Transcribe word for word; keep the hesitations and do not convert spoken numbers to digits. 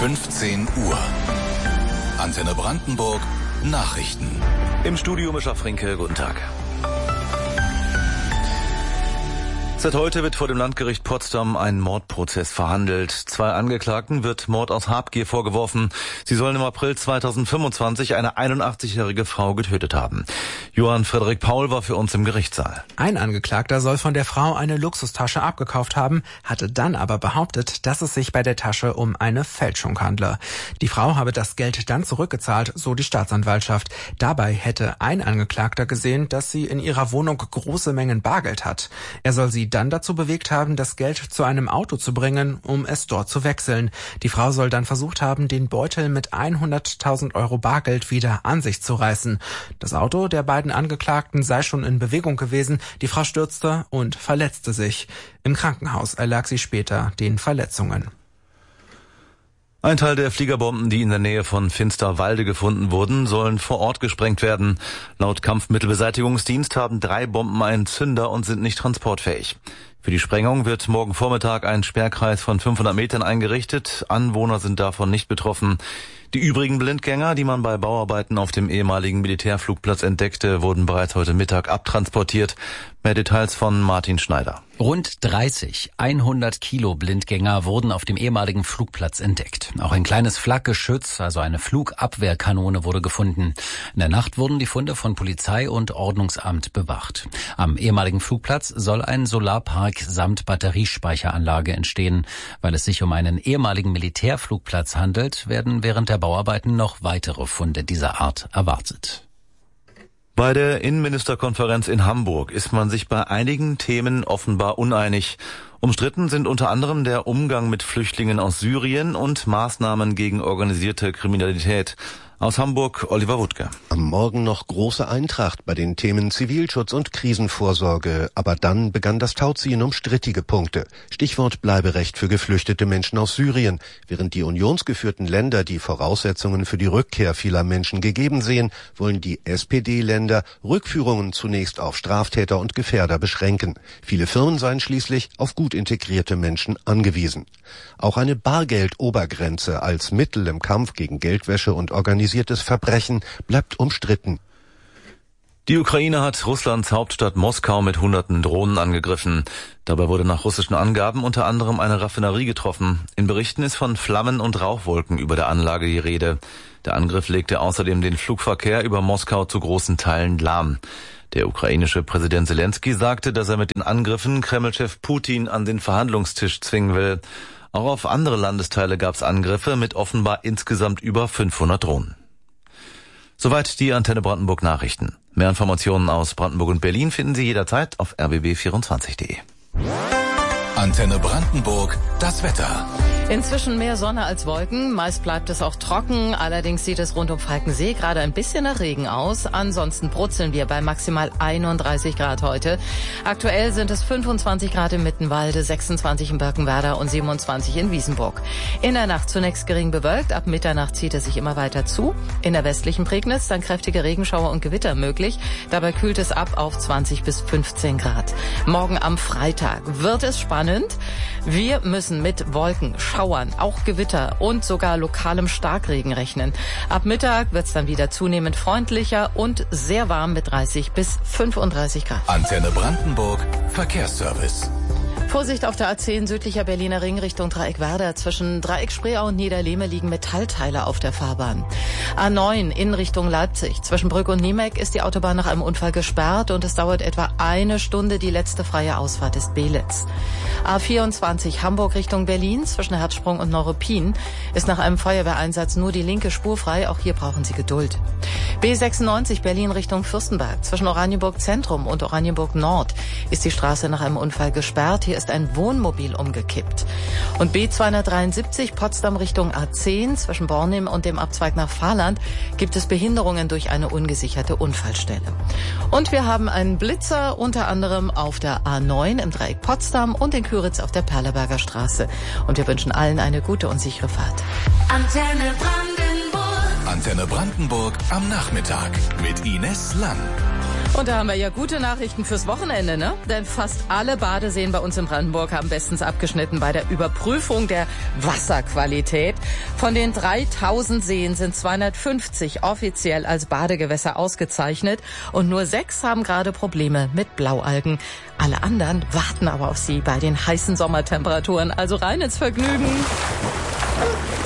fünfzehn Uhr. Antenne Brandenburg Nachrichten. Im Studio Mischa Frinke, guten Tag. Seit heute wird vor dem Landgericht Potsdam ein Mordprozess verhandelt. Zwei Angeklagten wird Mord aus Habgier vorgeworfen. Sie sollen im April zweitausendfünfundzwanzig eine einundachtzigjährige Frau getötet haben. Johann Frederik Paul war für uns im Gerichtssaal. Ein Angeklagter soll von der Frau eine Luxustasche abgekauft haben, hatte dann aber behauptet, dass es sich bei der Tasche um eine Fälschung handle. Die Frau habe das Geld dann zurückgezahlt, so die Staatsanwaltschaft. Dabei hätte ein Angeklagter gesehen, dass sie in ihrer Wohnung große Mengen Bargeld hat. Er soll sie dann dazu bewegt haben, das Geld zu einem Auto zu bringen, um es dort zu wechseln. Die Frau soll dann versucht haben, den Beutel mit hunderttausend Euro Bargeld wieder an sich zu reißen. Das Auto der beiden Angeklagten sei schon in Bewegung gewesen. Die Frau stürzte und verletzte sich. Im Krankenhaus erlag sie später den Verletzungen. Ein Teil der Fliegerbomben, die in der Nähe von Finsterwalde gefunden wurden, sollen vor Ort gesprengt werden. Laut Kampfmittelbeseitigungsdienst haben drei Bomben einen Zünder und sind nicht transportfähig. Für die Sprengung wird morgen Vormittag ein Sperrkreis von fünfhundert Metern eingerichtet. Anwohner sind davon nicht betroffen. Die übrigen Blindgänger, die man bei Bauarbeiten auf dem ehemaligen Militärflugplatz entdeckte, wurden bereits heute Mittag abtransportiert. Mehr Details von Martin Schneider. Rund dreißig, hundert Kilo Blindgänger wurden auf dem ehemaligen Flugplatz entdeckt. Auch ein kleines Flakgeschütz, also eine Flugabwehrkanone, wurde gefunden. In der Nacht wurden die Funde von Polizei und Ordnungsamt bewacht. Am ehemaligen Flugplatz soll ein Solarpark samt Batteriespeicheranlage entstehen. Weil es sich um einen ehemaligen Militärflugplatz handelt, werden während der Bauarbeiten noch weitere Funde dieser Art erwartet. Bei der Innenministerkonferenz in Hamburg ist man sich bei einigen Themen offenbar uneinig. Umstritten sind unter anderem der Umgang mit Flüchtlingen aus Syrien und Maßnahmen gegen organisierte Kriminalität. Aus Hamburg, Oliver Wuttke. Am Morgen noch große Eintracht bei den Themen Zivilschutz und Krisenvorsorge. Aber dann begann das Tauziehen um strittige Punkte. Stichwort Bleiberecht für geflüchtete Menschen aus Syrien. Während die unionsgeführten Länder die Voraussetzungen für die Rückkehr vieler Menschen gegeben sehen, wollen die S P D-Länder Rückführungen zunächst auf Straftäter und Gefährder beschränken. Viele Firmen seien schließlich auf gut integrierte Menschen angewiesen. Auch eine Bargeldobergrenze als Mittel im Kampf gegen Geldwäsche und organisiertes Verbrechen bleibt umstritten. Die Ukraine hat Russlands Hauptstadt Moskau mit hunderten Drohnen angegriffen. Dabei wurde nach russischen Angaben unter anderem eine Raffinerie getroffen. In Berichten ist von Flammen und Rauchwolken über der Anlage die Rede. Der Angriff legte außerdem den Flugverkehr über Moskau zu großen Teilen lahm. Der ukrainische Präsident Zelensky sagte, dass er mit den Angriffen Kremlchef Putin an den Verhandlungstisch zwingen will. Auch auf andere Landesteile gab es Angriffe mit offenbar insgesamt über fünfhundert Drohnen. Soweit die Antenne Brandenburg Nachrichten. Mehr Informationen aus Brandenburg und Berlin finden Sie jederzeit auf r b b vierundzwanzig punkt d e. Antenne Brandenburg, das Wetter. Inzwischen mehr Sonne als Wolken, meist bleibt es auch trocken, allerdings sieht es rund um Falkensee gerade ein bisschen nach Regen aus. Ansonsten brutzeln wir bei maximal einunddreißig Grad heute. Aktuell sind es fünfundzwanzig Grad im Mittenwalde, sechsundzwanzig in Birkenwerder und siebenundzwanzig in Wiesenburg. In der Nacht zunächst gering bewölkt, ab Mitternacht zieht es sich immer weiter zu. In der westlichen Prignitz dann kräftige Regenschauer und Gewitter möglich. Dabei kühlt es ab auf zwanzig bis fünfzehn Grad. Morgen am Freitag wird es spannend. Wir müssen mit Wolken, Schauern, auch Gewitter und sogar lokalem Starkregen rechnen. Ab Mittag wird es dann wieder zunehmend freundlicher und sehr warm mit dreißig bis fünfunddreißig Grad. Antenne Brandenburg, Verkehrsservice. Vorsicht auf der A zehn südlicher Berliner Ring Richtung Dreieckwerder. Zwischen Dreieck-Spreeau und Niederlehme liegen Metallteile auf der Fahrbahn. A neun in Richtung Leipzig. Zwischen Brück und Niemeck ist die Autobahn nach einem Unfall gesperrt und es dauert etwa eine Stunde. Die letzte freie Ausfahrt ist Belitz. A vierundzwanzig Hamburg Richtung Berlin. Zwischen Herzsprung und Neuruppin ist nach einem Feuerwehreinsatz nur die linke Spur frei. Auch hier brauchen Sie Geduld. B sechsundneunzig Berlin Richtung Fürstenberg. Zwischen Oranienburg Zentrum und Oranienburg Nord ist die Straße nach einem Unfall gesperrt. Hier ist ein Wohnmobil umgekippt. Und B zweihundertdreiundsiebzig Potsdam Richtung A zehn zwischen Bornim und dem Abzweig nach Fahrland gibt es Behinderungen durch eine ungesicherte Unfallstelle. Und wir haben einen Blitzer unter anderem auf der A neun im Dreieck Potsdam und in Küritz auf der Perleberger Straße. Und wir wünschen allen eine gute und sichere Fahrt. Antenne Brandenburg. Antenne Brandenburg am Nachmittag mit Ines Lang. Und da haben wir ja gute Nachrichten fürs Wochenende, ne? Denn fast alle Badeseen bei uns in Brandenburg haben bestens abgeschnitten bei der Überprüfung der Wasserqualität. Von den dreitausend Seen sind zweihundertfünfzig offiziell als Badegewässer ausgezeichnet und nur sechs haben gerade Probleme mit Blaualgen. Alle anderen warten aber auf sie bei den heißen Sommertemperaturen. Also rein ins Vergnügen.